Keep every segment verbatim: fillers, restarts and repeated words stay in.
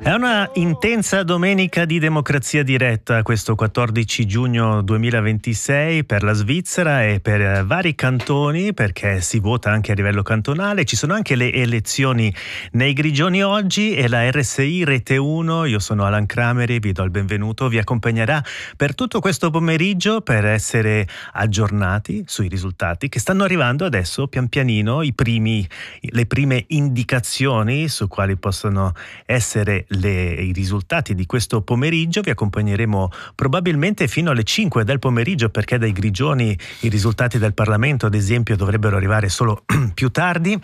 È una intensa domenica di democrazia diretta questo quattordici giugno duemilaventisei per la Svizzera e per vari cantoni, perché si vota anche a livello cantonale. Ci sono anche le elezioni nei Grigioni oggi e la R S I Rete uno, io sono Alan Crameri, vi do il benvenuto, vi accompagnerà per tutto questo pomeriggio per essere aggiornati sui risultati che stanno arrivando adesso pian pianino, i primi, le prime indicazioni su quali possono essere Le, i risultati di questo pomeriggio. Vi accompagneremo probabilmente fino alle cinque del pomeriggio, perché dai Grigioni i risultati del Parlamento, ad esempio, dovrebbero arrivare solo più tardi.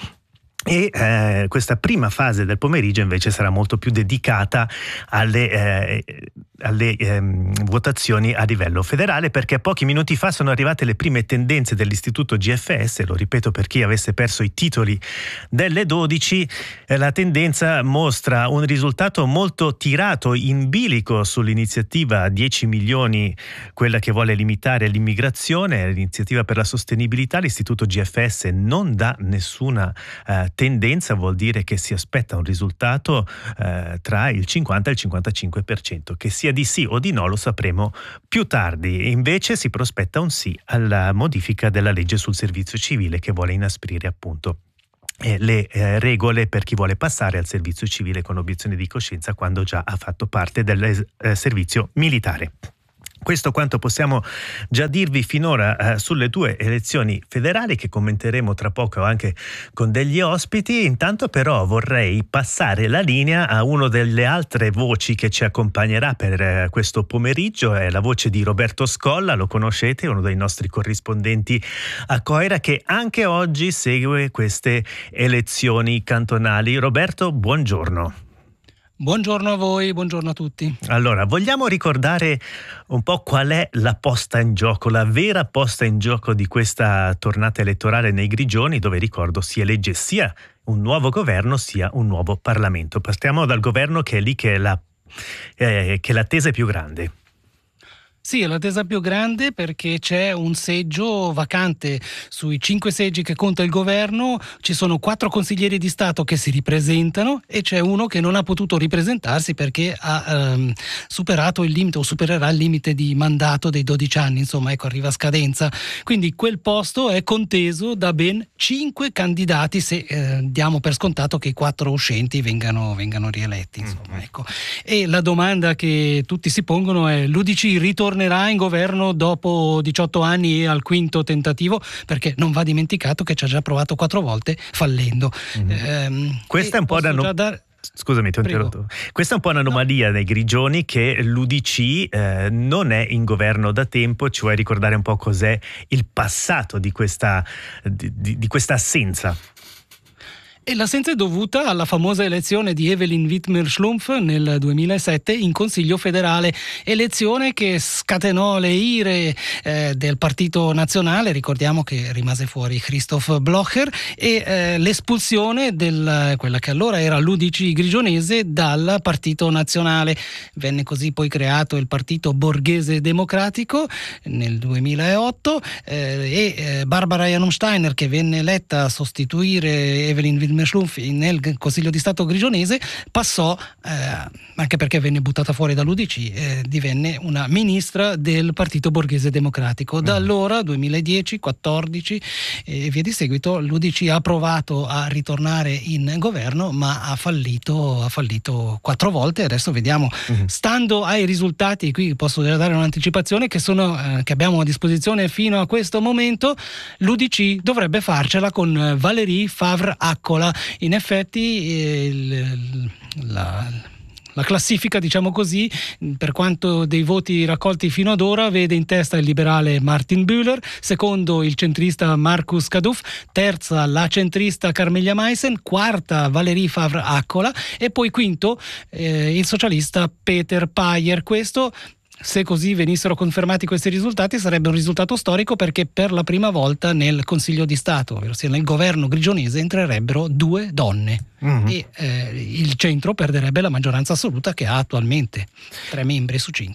E eh, questa prima fase del pomeriggio invece sarà molto più dedicata alle, eh, alle ehm, votazioni a livello federale, perché pochi minuti fa sono arrivate le prime tendenze dell'Istituto G F S. Lo ripeto per chi avesse perso i titoli delle dodici, eh, la tendenza mostra un risultato molto tirato in bilico sull'iniziativa dieci milioni, quella che vuole limitare l'immigrazione, l'iniziativa per la sostenibilità. L'Istituto G F S non dà nessuna eh, tendenza, vuol dire che si aspetta un risultato eh, tra il cinquanta e il cinquantacinque per cento. Che sia di sì o di no lo sapremo più tardi. Invece si prospetta un sì alla modifica della legge sul servizio civile, che vuole inasprire appunto eh, le eh, regole per chi vuole passare al servizio civile con obiezione di coscienza quando già ha fatto parte del eh, servizio militare. Questo quanto possiamo già dirvi finora eh, sulle due elezioni federali, che commenteremo tra poco anche con degli ospiti. Intanto però vorrei passare la linea a una delle altre voci che ci accompagnerà per eh, questo pomeriggio. È la voce di Roberto Scolla, lo conoscete, uno dei nostri corrispondenti a Coira, che anche oggi segue queste elezioni cantonali. Roberto, buongiorno. Buongiorno a voi, buongiorno a tutti. Allora, vogliamo ricordare un po' qual è la posta in gioco, la vera posta in gioco di questa tornata elettorale nei Grigioni, dove, ricordo, si elegge sia un nuovo governo sia un nuovo Parlamento. Partiamo dal governo, che è lì che è la, eh, che è l'attesa più grande. Sì, è l'attesa più grande perché c'è un seggio vacante sui cinque seggi che conta il governo. Ci sono quattro consiglieri di Stato che si ripresentano e c'è uno che non ha potuto ripresentarsi perché ha ehm, superato il limite o supererà il limite di mandato dei dodici anni, insomma, ecco, arriva a scadenza. Quindi quel posto è conteso da ben cinque candidati, se eh, diamo per scontato che i quattro uscenti vengano, vengano rieletti, insomma, ecco. E la domanda che tutti si pongono è: l'U D C ritornerà in governo dopo diciotto anni e al quinto tentativo? Perché non va dimenticato che ci ha già provato quattro volte fallendo. Mm-hmm. Ehm, Questa è un po' da no... dar... Scusami, ti ho interrotto. Questa è un po' un'anomalia no. nei Grigioni, che l'U D C eh, non è in governo da tempo. Ci vuoi ricordare un po' cos'è il passato di questa, di, di, di questa assenza? E l'assenza è dovuta alla famosa elezione di Evelyn Wittmer-Schlumpf nel duemilasette in Consiglio federale, elezione che scatenò le ire eh, del Partito Nazionale. Ricordiamo che rimase fuori Christoph Blocher e eh, l'espulsione del quella che allora era l'U D C grigionese dal Partito Nazionale. Venne così poi creato il Partito Borghese Democratico nel duemilaotto eh, e eh, Barbara Janum-Steiner, che venne eletta a sostituire Evelyn Wittmer nel Consiglio di Stato grigionese, passò, eh, anche perché venne buttata fuori dall'U D C, eh, divenne una ministra del Partito Borghese Democratico. Da allora, duemiladieci, quattordici e via di seguito, l'U D C ha provato a ritornare in governo, ma ha fallito, ha fallito quattro volte. Adesso vediamo, uh-huh. stando ai risultati, qui posso dare un'anticipazione, che sono eh, che abbiamo a disposizione fino a questo momento, l'U D C dovrebbe farcela con Valérie Favre-Accola. In effetti eh, il, la, la classifica, diciamo così, per quanto dei voti raccolti fino ad ora, vede in testa il liberale Martin Bühler, secondo il centrista Markus Kaduff, terza la centrista Carmelia Meissen, quarta Valérie Favre-Accola e poi quinto eh, il socialista Peter Payer. Questo, se così venissero confermati questi risultati, sarebbe un risultato storico, perché per la prima volta nel Consiglio di Stato, ossia nel governo grigionese, entrerebbero due donne. Mm-hmm. E eh, il centro perderebbe la maggioranza assoluta che ha attualmente, tre membri su cinque.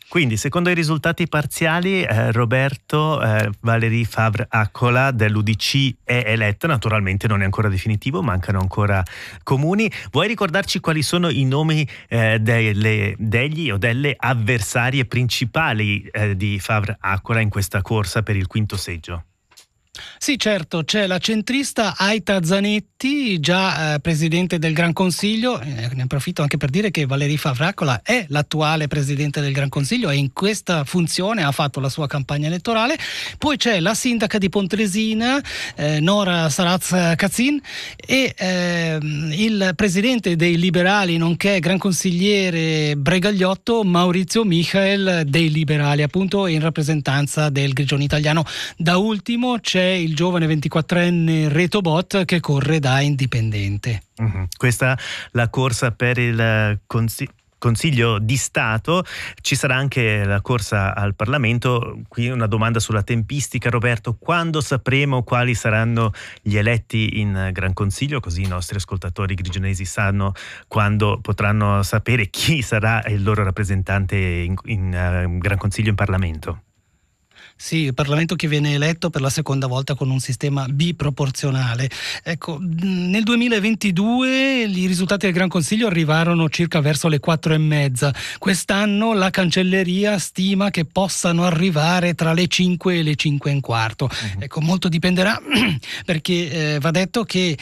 Quindi, secondo i risultati parziali, eh, Roberto eh, Valérie Favre-Accola dell'U D C è eletta, naturalmente non è ancora definitivo, mancano ancora comuni. Vuoi ricordarci quali sono i nomi eh, delle, degli o delle avversarie principali eh, di Favre-Accola in questa corsa per il quinto seggio? Sì, certo, c'è la centrista Aita Zanetti, già eh, presidente del Gran Consiglio. Eh, ne approfitto anche per dire che Valérie Favre-Accola è l'attuale presidente del Gran Consiglio e in questa funzione ha fatto la sua campagna elettorale. Poi c'è la sindaca di Pontresina, eh, Nora Saraz-Kazin, e eh, il presidente dei Liberali, nonché Gran Consigliere Bregagliotto, Maurizio Michael, dei Liberali, appunto in rappresentanza del Grigione italiano. Da ultimo c'è il giovane ventiquattrenne Reto Bot che corre da indipendente. Mm-hmm. Questa la corsa per il consiglio Consiglio di Stato. Ci sarà anche la corsa al Parlamento. Qui una domanda sulla tempistica, Roberto: quando sapremo quali saranno gli eletti in Gran Consiglio, così i nostri ascoltatori grigionesi sanno quando potranno sapere chi sarà il loro rappresentante in, in uh, Gran Consiglio in Parlamento? Sì, il Parlamento che viene eletto per la seconda volta con un sistema biproporzionale. Ecco, nel duemilaventidue i risultati del Gran Consiglio arrivarono circa verso le quattro e mezza. Quest'anno la Cancelleria stima che possano arrivare tra le cinque e le cinque e un quarto. Uh-huh. Ecco, molto dipenderà perché eh, va detto che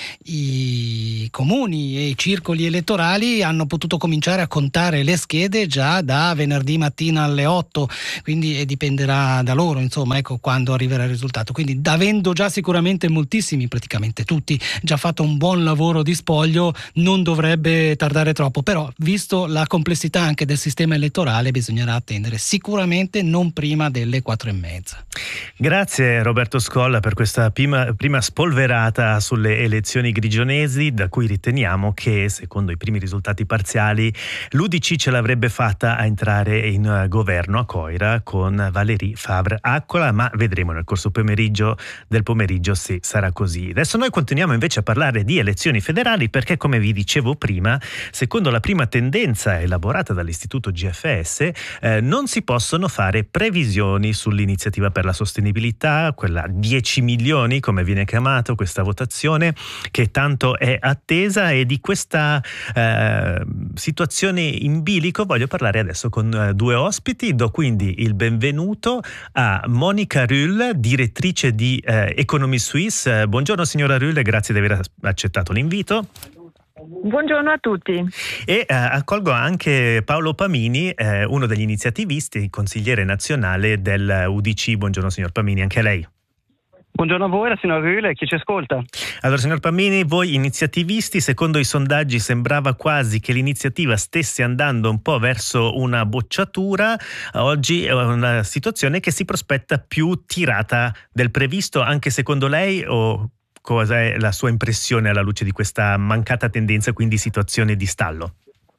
i comuni e i circoli elettorali hanno potuto cominciare a contare le schede già da venerdì mattina alle otto, quindi eh, dipenderà da loro, insomma, ecco, quando arriverà il risultato. Quindi, avendo già sicuramente moltissimi, praticamente tutti, già fatto un buon lavoro di spoglio, non dovrebbe tardare troppo. Però, visto la complessità anche del sistema elettorale, bisognerà attendere sicuramente non prima delle quattro e mezza. Grazie Roberto Scolla per questa prima, prima spolverata sulle elezioni grigionesi, da cui riteniamo che, secondo i primi risultati parziali, l'U D C ce l'avrebbe fatta a entrare in governo a Coira con Valérie Favre-Accola, ma vedremo nel corso pomeriggio del pomeriggio se sarà così. Adesso noi continuiamo invece a parlare di elezioni federali perché, come vi dicevo prima, secondo la prima tendenza elaborata dall'Istituto G F S, eh, non si possono fare previsioni sull'iniziativa per la sostenibilità, quella dieci milioni come viene chiamato, questa votazione che tanto è attesa. E di questa eh, situazione in bilico voglio parlare adesso con eh, due ospiti. Do quindi il benvenuto a Monica Ruhl, direttrice di eh, Economy Suisse. Eh, buongiorno signora Ruhl e grazie di aver accettato l'invito. Buongiorno a tutti. E eh, accolgo anche Paolo Pamini, eh, uno degli iniziativisti, consigliere nazionale del U D C. Buongiorno signor Pamini, anche a lei. Buongiorno a voi, la signora Ruhl e chi ci ascolta. Allora, signor Pamini, voi iniziativisti, secondo i sondaggi sembrava quasi che l'iniziativa stesse andando un po' verso una bocciatura. Oggi è una situazione che si prospetta più tirata del previsto, anche secondo lei, o cosa è la sua impressione alla luce di questa mancata tendenza, quindi situazione di stallo?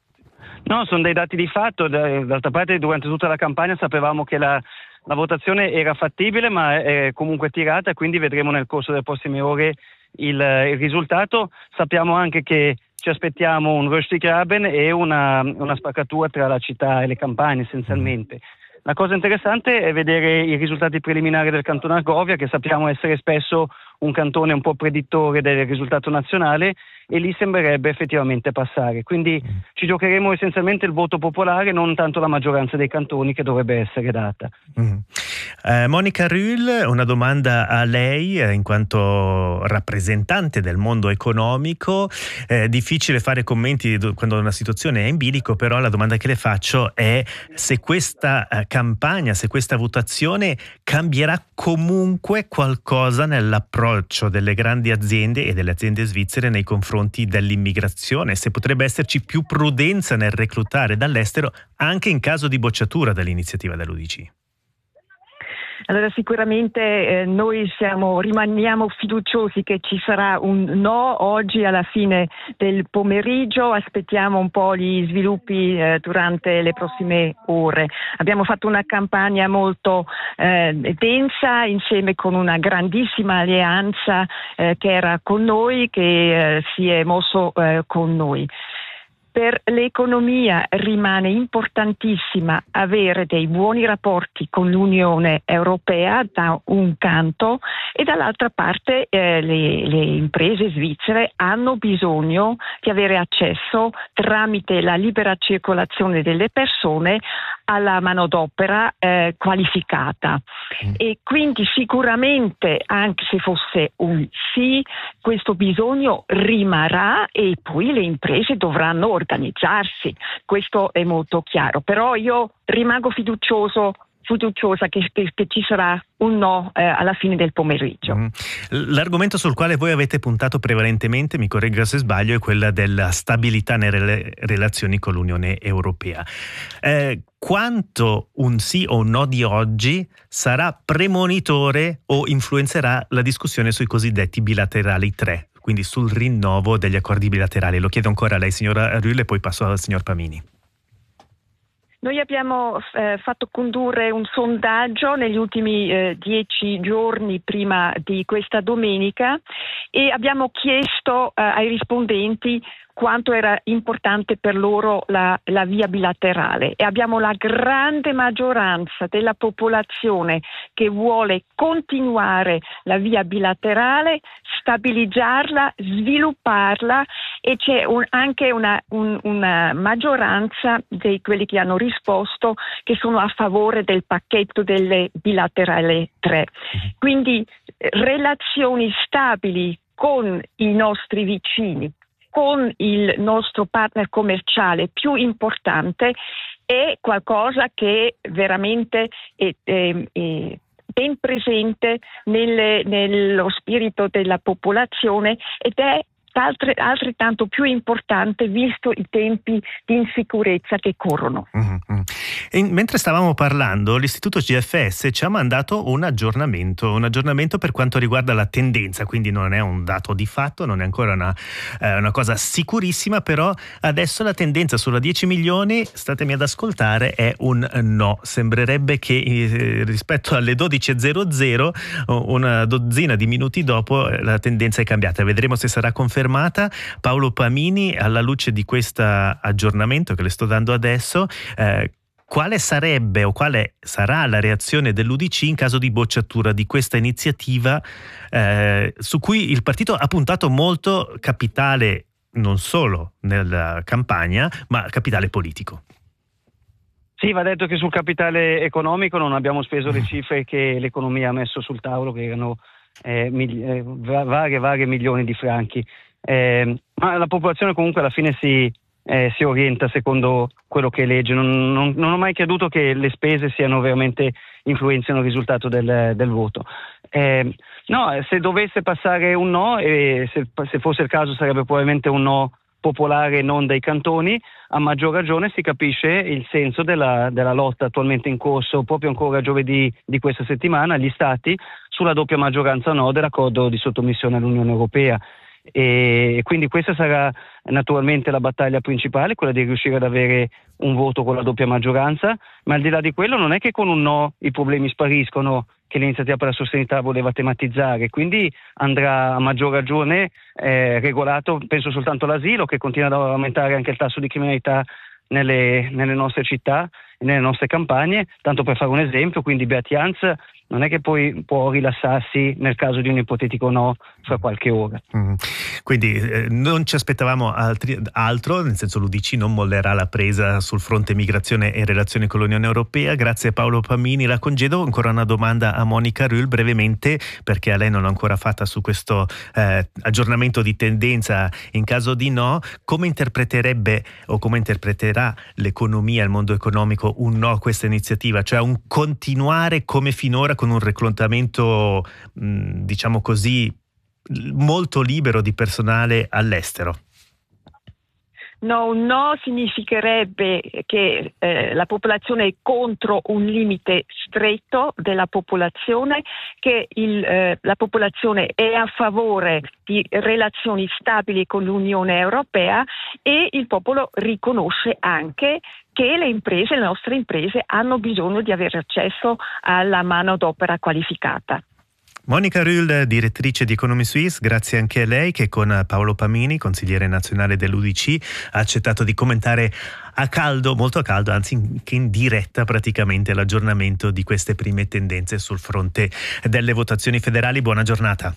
No, sono dei dati di fatto. D'altra parte, durante tutta la campagna sapevamo che la La votazione era fattibile, ma è comunque tirata, quindi vedremo nel corso delle prossime ore il, il risultato. Sappiamo anche che ci aspettiamo un Röstigraben e una, una spaccatura tra la città e le campagne essenzialmente. La cosa interessante è vedere i risultati preliminari del cantone Argovia, che sappiamo essere spesso un cantone un po' predittore del risultato nazionale, e lì sembrerebbe effettivamente passare. Quindi ci giocheremo essenzialmente il voto popolare, non tanto la maggioranza dei cantoni che dovrebbe essere data. Mm. Eh, Monica Ruhl, una domanda a lei eh, in quanto rappresentante del mondo economico. È difficile fare commenti quando una situazione è in bilico, però la domanda che le faccio è se questa eh, campagna, se questa votazione cambierà comunque qualcosa nell'approccio delle grandi aziende e delle aziende svizzere nei confronti dell'immigrazione, se potrebbe esserci più prudenza nel reclutare dall'estero anche in caso di bocciatura dell'iniziativa dell'U D C. Allora sicuramente eh, noi siamo, rimaniamo fiduciosi che ci sarà un no oggi alla fine del pomeriggio, aspettiamo un po' gli sviluppi eh, durante le prossime ore. Abbiamo fatto una campagna molto eh, densa insieme con una grandissima alleanza eh, che era con noi, che eh, si è mosso eh, con noi. Per l'economia rimane importantissima avere dei buoni rapporti con l'Unione Europea da un canto e dall'altra parte eh, le, le imprese svizzere hanno bisogno di avere accesso tramite la libera circolazione delle persone alla manodopera eh, qualificata. Mm. E quindi sicuramente, anche se fosse un sì, questo bisogno rimarrà e poi le imprese dovranno organizzarsi, questo è molto chiaro, però io rimango fiducioso fiduciosa che, che, che ci sarà un no eh, alla fine del pomeriggio. Mm. L'argomento sul quale voi avete puntato prevalentemente, mi correggo se sbaglio, è quella della stabilità nelle relazioni con l'Unione Europea. Eh, quanto un sì o un no di oggi sarà premonitore o influenzerà la discussione sui cosiddetti bilaterali tre, quindi sul rinnovo degli accordi bilaterali? Lo chiedo ancora a lei, signora Rühl, e poi passo al signor Pamini. Noi abbiamo eh, fatto condurre un sondaggio negli ultimi eh, dieci giorni prima di questa domenica e abbiamo chiesto eh, ai rispondenti quanto era importante per loro la, la via bilaterale e abbiamo la grande maggioranza della popolazione che vuole continuare la via bilaterale, stabilizzarla, svilupparla e c'è un, anche una, un, una maggioranza di quelli che hanno risposto che sono a favore del pacchetto delle bilaterali tre. Quindi relazioni stabili con i nostri vicini, con il nostro partner commerciale più importante è qualcosa che veramente è, è, è ben presente nelle, nello spirito della popolazione ed è altrettanto più importante visto i tempi di insicurezza che corrono. Mm-hmm. E mentre stavamo parlando, l'Istituto G F S ci ha mandato un aggiornamento, un aggiornamento per quanto riguarda la tendenza, quindi non è un dato di fatto, non è ancora una, eh, una cosa sicurissima, però adesso la tendenza sulla dieci milioni, statemi ad ascoltare, è un no. Sembrerebbe che eh, rispetto alle dodici e zero zero, una dozzina di minuti dopo, la tendenza è cambiata. Vedremo se sarà confermata. Paolo Pamini, alla luce di questo aggiornamento che le sto dando adesso, eh, quale sarebbe o quale sarà la reazione dell'U D C in caso di bocciatura di questa iniziativa eh, su cui il partito ha puntato molto capitale non solo nella campagna ma capitale politico? Sì, va detto che sul capitale economico non abbiamo speso le cifre che l'economia ha messo sul tavolo, che erano eh, mil- eh, varie, varie milioni di franchi. Eh, ma la popolazione comunque alla fine si, eh, si orienta secondo quello che legge. Non, non, non ho mai creduto che le spese siano veramente influenzino il risultato del, del voto. Eh, no, se dovesse passare un no, e se, se fosse il caso sarebbe probabilmente un no popolare, non dei cantoni, a maggior ragione si capisce il senso della, della lotta attualmente in corso, proprio ancora giovedì di questa settimana, agli Stati, sulla doppia maggioranza no dell'accordo di sottomissione all'Unione Europea. E quindi questa sarà naturalmente la battaglia principale, quella di riuscire ad avere un voto con la doppia maggioranza, ma al di là di quello non è che con un no i problemi spariscono, che l'iniziativa per la sostenibilità voleva tematizzare, quindi andrà a maggior ragione eh, regolato, penso soltanto l'asilo, che continua ad aumentare anche il tasso di criminalità nelle, nelle nostre città e nelle nostre campagne, tanto per fare un esempio. Quindi Beat Jans non è che poi può rilassarsi nel caso di un ipotetico no fra qualche ora. Mm. Quindi eh, non ci aspettavamo altri, altro, nel senso l'U D C non mollerà la presa sul fronte migrazione e relazioni con l'Unione Europea. Grazie a Paolo Pamini, la congedo. Ancora una domanda a Monica Rühl brevemente, perché a lei non l'ho ancora fatta su questo eh, aggiornamento di tendenza in caso di no. Come interpreterebbe o come interpreterà l'economia, il mondo economico un no a questa iniziativa? Cioè un continuare come finora con un reclutamento mh, diciamo così molto libero di personale all'estero? No, un no significherebbe che eh, la popolazione è contro un limite stretto della popolazione, che il, eh, la popolazione è a favore di relazioni stabili con l'Unione Europea e il popolo riconosce anche che le imprese, le nostre imprese, hanno bisogno di avere accesso alla manodopera qualificata. Monica Rühl, direttrice di Economy Suisse, grazie anche a lei che con Paolo Pamini, consigliere nazionale dell'U D C, ha accettato di commentare a caldo, molto a caldo, anzi in, in diretta praticamente l'aggiornamento di queste prime tendenze sul fronte delle votazioni federali. Buona giornata.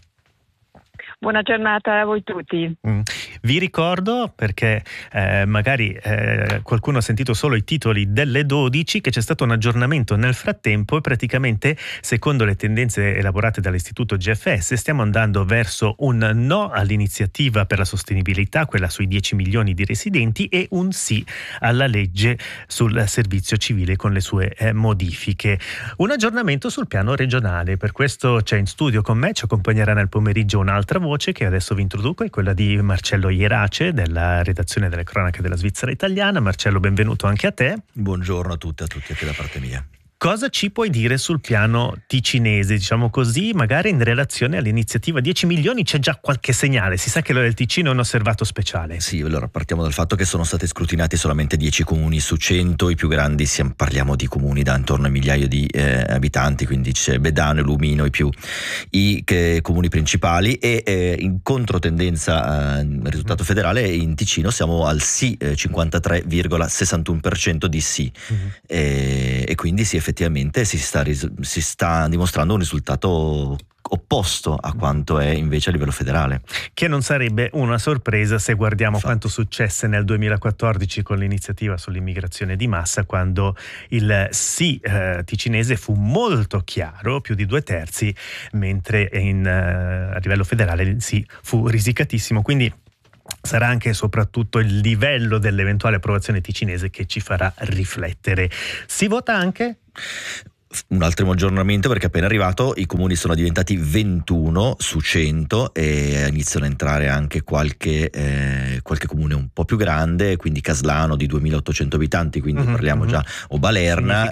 Buona giornata a voi tutti. Mm. Vi ricordo, perché eh, magari eh, qualcuno ha sentito solo i titoli delle dodici, che c'è stato un aggiornamento nel frattempo e praticamente, secondo le tendenze elaborate dall'istituto G F S, stiamo andando verso un no all'iniziativa per la sostenibilità, quella sui dieci milioni di residenti, e un sì alla legge sul servizio civile con le sue eh, modifiche. Un aggiornamento sul piano regionale. Per questo c'è in studio con me, ci accompagnerà nel pomeriggio un'altra voce che adesso vi introduco, è quella di Marcello Ierace della redazione delle cronache della Svizzera Italiana. Marcello, benvenuto anche a te. Buongiorno a tutti e a tutti anche da parte mia. Cosa ci puoi dire sul piano ticinese, diciamo così, magari in relazione all'iniziativa dieci milioni? C'è già qualche segnale? Si sa che lo del Ticino è un osservato speciale. Sì, allora partiamo dal fatto che sono stati scrutinati solamente dieci comuni su cento, i più grandi siamo, parliamo di comuni da intorno a un migliaio di eh, abitanti, quindi c'è Bedano e Lumino i più i che, comuni principali, e eh, in controtendenza al eh, risultato federale in Ticino siamo al sì, eh, cinquantatré virgola sessantuno per cento di sì, mm-hmm. e, e quindi sì, effettivamente si sta, si sta dimostrando un risultato opposto a quanto è invece a livello federale. Che non sarebbe una sorpresa se guardiamo Infatti. quanto successe nel duemilaquattordici con l'iniziativa sull'immigrazione di massa, quando il sì eh, ticinese fu molto chiaro, più di due terzi, mentre in, eh, a livello federale il sì fu risicatissimo. Quindi sarà anche e soprattutto il livello dell'eventuale approvazione ticinese che ci farà riflettere. Si vota anche? Un altro aggiornamento, perché appena arrivato i comuni sono diventati ventuno su cento e iniziano a entrare anche qualche, eh, qualche comune un po' più grande, quindi Caslano di duemilaottocento abitanti, quindi mm-hmm, parliamo mm-hmm. già, o Balerna,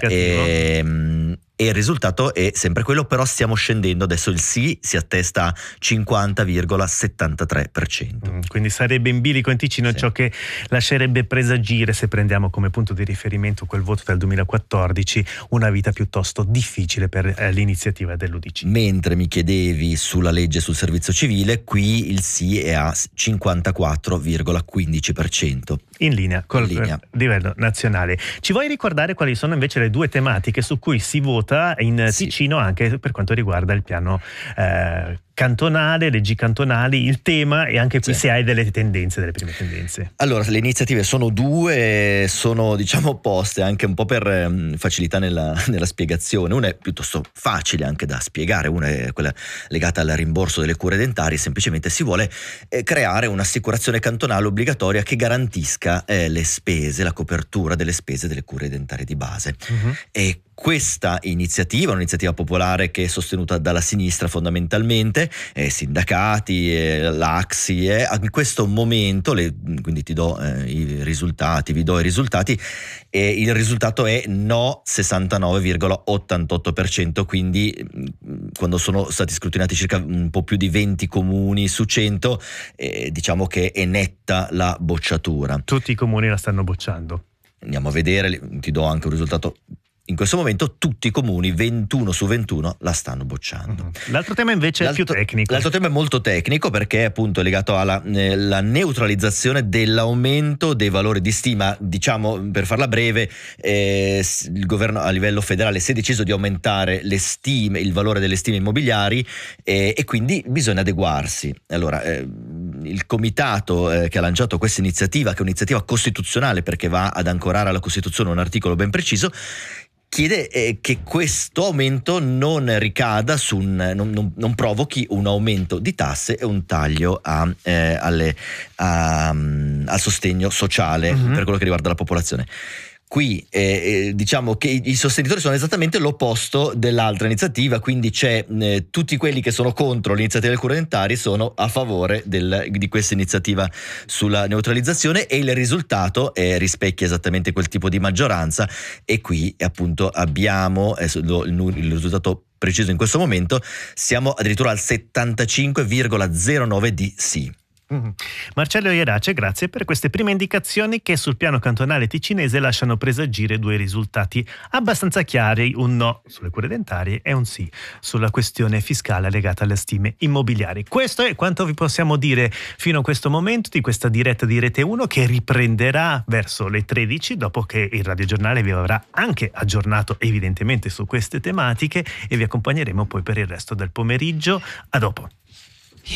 e, e il risultato è sempre quello, però stiamo scendendo, adesso il sì si attesta a cinquanta virgola settantatré per cento. Mm, quindi sarebbe in bilico in Ticino, sì. Ciò che lascerebbe presagire, se prendiamo come punto di riferimento quel voto del duemilaquattordici, una vita piuttosto difficile per eh, l'iniziativa dell'U D C. Mentre mi chiedevi sulla legge sul servizio civile, qui il sì è a cinquantaquattro virgola quindici per cento. In linea col in linea. livello nazionale. Ci vuoi ricordare quali sono invece le due tematiche su cui si vota in sì. Ticino anche per quanto riguarda il piano eh, cantonale, leggi cantonali, il tema, e anche qui sì. se hai delle tendenze, delle prime tendenze? Allora, le iniziative sono due, sono diciamo opposte anche un po' per um, facilità nella, nella spiegazione. Una è piuttosto facile anche da spiegare, una è quella legata al rimborso delle cure dentarie. Semplicemente si vuole eh, creare un'assicurazione cantonale obbligatoria che garantisca eh, le spese, la copertura delle spese delle cure dentarie di base. Uh-huh. E questa iniziativa, un'iniziativa popolare che è sostenuta dalla sinistra fondamentalmente, eh, sindacati, eh, l'A C S I, eh, in questo momento, le, quindi ti do eh, i risultati, vi do i risultati, e il risultato è no sessantanove virgola ottantotto per cento, quindi quando sono stati scrutinati circa un po' più di venti comuni su cento, eh, diciamo che è netta la bocciatura. Tutti i comuni la stanno bocciando. Andiamo a vedere, ti do anche un risultato. In questo momento tutti i comuni, ventuno su ventuno, la stanno bocciando. Uh-huh. L'altro tema invece l'altro, è più tecnico. L'altro tema è molto tecnico, perché è appunto legato alla eh, la neutralizzazione dell'aumento dei valori di stima. Diciamo, per farla breve, eh, il governo a livello federale si è deciso di aumentare le stime, il valore delle stime immobiliari, eh, e quindi bisogna adeguarsi. Allora, eh, il comitato eh, che ha lanciato questa iniziativa, che è un'iniziativa costituzionale perché va ad ancorare alla Costituzione un articolo ben preciso, chiede eh, che questo aumento non ricada su un, non, non, non provochi un aumento di tasse e un taglio a, eh, alle, a, um, al sostegno sociale mm-hmm. per quello che riguarda la popolazione. Qui eh, diciamo che i sostenitori sono esattamente l'opposto dell'altra iniziativa, quindi c'è eh, tutti quelli che sono contro l'iniziativa delle cure dentarie sono a favore del, di questa iniziativa sulla neutralizzazione, e il risultato eh, rispecchia esattamente quel tipo di maggioranza, e qui appunto abbiamo eh, lo, il, il risultato preciso in questo momento, siamo addirittura al settantacinque virgola zero nove di sì. Mm. Marcello Ierace, grazie per queste prime indicazioni che sul piano cantonale ticinese lasciano presagire due risultati abbastanza chiari, un no sulle cure dentarie e un sì sulla questione fiscale legata alle stime immobiliari. Questo è quanto vi possiamo dire fino a questo momento di questa diretta di Rete uno, che riprenderà verso le tredici, dopo che il radiogiornale vi avrà anche aggiornato evidentemente su queste tematiche, e vi accompagneremo poi per il resto del pomeriggio. A dopo.